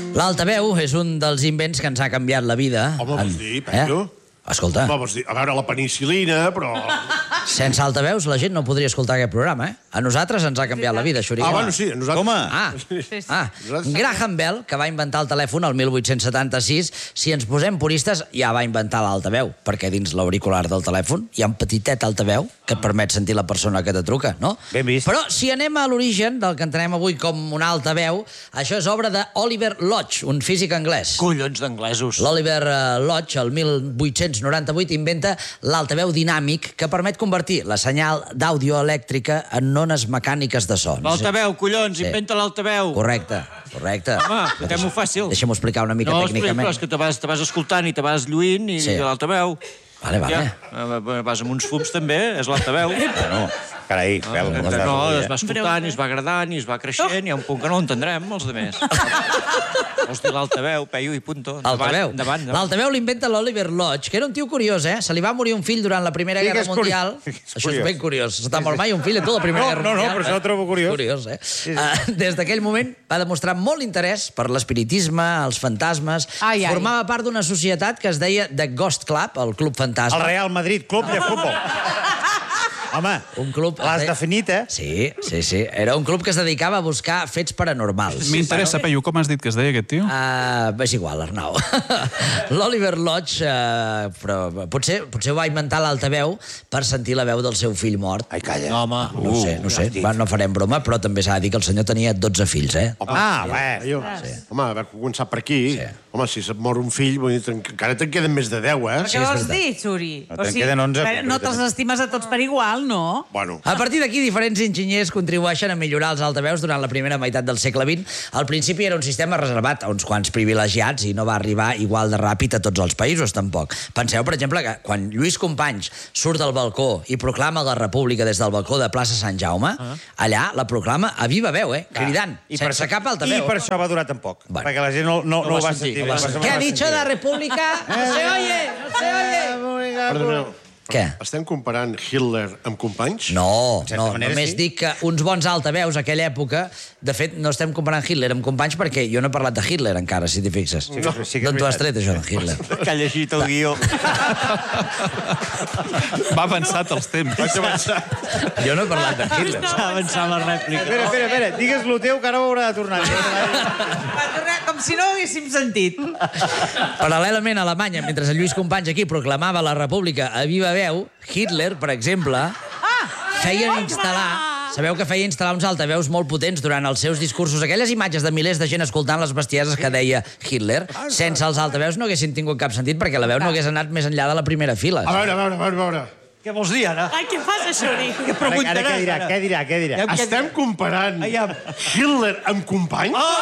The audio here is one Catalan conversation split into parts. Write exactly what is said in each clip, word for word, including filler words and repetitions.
L'altaveu és un dels invents que ens ha canviat la vida. Home, vols dir, Penyo? Escolta. Home, vols dir, a veure, la penicil·lina, però... Sense altaveus la gent no podria escoltar aquest programa, eh? A nosaltres ens ha canviat la vida, Xuriguera. Ah, bueno, sí, a nosaltres... Home! Ah, ah, Graham Bell, que va inventar el telèfon el mil vuit-cents setanta-sis, si ens posem puristes, ja va inventar l'altaveu, perquè dins l'auricular del telèfon hi ha un petitet altaveu que et permet sentir la persona que te truca, no? Ben vist. Però si anem a l'origen del que entenem avui com una altaveu, això és obra d'Oliver Lodge, un físic anglès. Collons d'anglesos. L'Oliver Lodge, el mil vuit-cents noranta-vuit, inventa l'altaveu dinàmic que permet convertir la senyal d'àudio elèctrica en ones mecàniques de so. L'altaveu, collons, Sí. inventa l'altaveu. Correcte, correcte. Home, fotem-ho fàcil. Deixa'm-ho explicar una mica No, tècnicament. però és que te vas, te vas escoltant i te vas lluint i Sí. l'altaveu. Vale, vale. Ja, vas amb uns fums també, és l'altaveu. Bueno, carai, Fel, No, no, no, es va escoltant i es va agradant i es va creixent i hi ha un punt que no l'entendrem, els altres. Vols dir l'altaveu, peio i punto. L'altaveu. Endavant, endavant. L'altaveu l'inventa l'Oliver Lodge, que era un tio curiós, eh? Se li va morir un fill durant la Primera Sí, Guerra que és curi- Mundial. és Això és curiós. ben curiós. Se t'ha mort mai un fill en tota la Primera No, Guerra no, no, Mundial. però això ho trobo curiós. Curiós, eh? Uh, des d'aquell moment va demostrar molt interès per l'espiritisme, els fantasmes. Ai, ai. Formava part d'una societat que es deia The Ghost Club, el Club Fantasma. El Real Madrid, club de futbol. Home, Un club... l'has definit, eh? Sí, sí, sí. Era un club que es dedicava a buscar fets paranormals. M'interessa, Peyu, com has dit que es deia aquest tio? Uh, és igual, Arnau. L'Oliver Lodge, uh, però potser, potser ho va inventar l'altaveu per sentir la veu del seu fill mort. Ai, calla. No, home. No ho sé, no ho sé. Va, no farem broma, però també s'ha de dir que el senyor tenia dotze fills, eh? Ah, bé. Jo, sí. Home, haver començat per aquí... Sí. Home, si se't mor un fill, vull dir, te'n- encara te'n queden més de deu, eh? Què vols dir, Xuri? No, te'n queden onze, però no te'ls estimes a tots per igual, no? Bueno, A partir d'aquí, diferents enginyers contribueixen a millorar els altaveus durant la primera meitat del segle vint. Al principi era un sistema reservat a uns quants privilegiats i no va arribar igual de ràpid a tots els països, tampoc. Penseu, per exemple, que quan Lluís Companys surt del balcó i proclama la república des del balcó de plaça Sant Jaume, allà la proclama a viva veu, eh? Cridant, I per sense això- cap altaveu. I per això va durar tan poc. Bueno. Perquè la gent no, no, no, va ho va sentir, sentir. no va va sentir. sentir. ¿Qué ha dicho la república? No se oye, no se oye. perdoneu. Què? Estem comparant Hitler amb Companys? No, certa no, manera, només sí. dic que uns bons altaveus a aquella època, de fet, no estem comparant Hitler amb Companys perquè jo no he parlat de Hitler encara, si t'hi fixes. Sí, sí, sí que és D'on t'ho has veritat. tret, això, de Hitler? Que ha llegit el guió. Va avançat els temps. Jo no he parlat de Hitler. S'ha avançat la rèplica. Espera, espera, espera. Digues-lo teu, que ara ho haurà de tornar. Va tornar com si no ho haguéssim sentit. Paral·lelament a Alemanya, mentre el Lluís Companys aquí proclamava la república a viva veu, Hitler, per exemple, feia instal·lar... Sabeu que feia instal·lar uns altaveus molt potents durant els seus discursos. Aquelles imatges de milers de gent escoltant les bestieses que deia Hitler, sense els altaveus no haguessin tingut cap sentit perquè la veu no hagués anat més enllà de la primera fila. A veure, a veure, a veure, a veure. Què vols dir, ara? Ai, què fas, Xuri? Què Ara, preguntaràs, ara què dirà, ara? què dirà, què dirà? Ja- Estem comparant Aviam. Hitler amb Companys?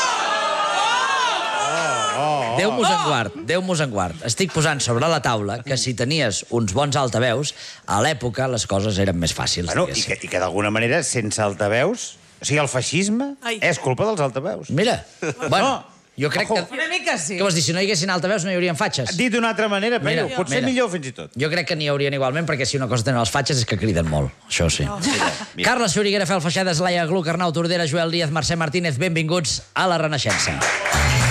Déu-mos en guard, Déu-mos en guard. Estic posant sobre la taula que si tenies uns bons altaveus, a l'època les coses eren més fàcils, Bueno, i diguéssim. que, i que d'alguna manera, sense altaveus... O sigui, el feixisme Ai. és culpa dels altaveus. Mira, bueno, jo crec que... Una mica sí. Què vols dir? Si no hi haguessin altaveus no hi haurien fatxes. Dit d'una altra manera, Mira, però potser mira. millor fins i tot. Jo crec que n'hi haurien igualment, perquè si una cosa tenen els fatxes és que criden molt. Això sí. Carles Xuriguera, Fel Feixades, Laia Gluck, Arnau Tordera, Joel Díaz, Mercè Martínez, benvinguts a La Renaixença.